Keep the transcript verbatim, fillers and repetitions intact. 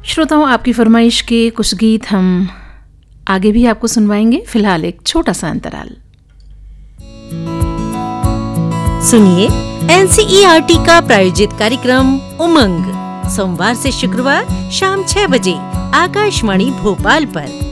श्रोताओं, आपकी फरमाइश के कुछ गीत हम आगे भी आपको सुनवाएंगे। फिलहाल एक छोटा सा अंतराल। सुनिए एनसीईआरटी का प्रायोजित कार्यक्रम उमंग सोमवार से शुक्रवार शाम छह बजे आकाशवाणी भोपाल पर।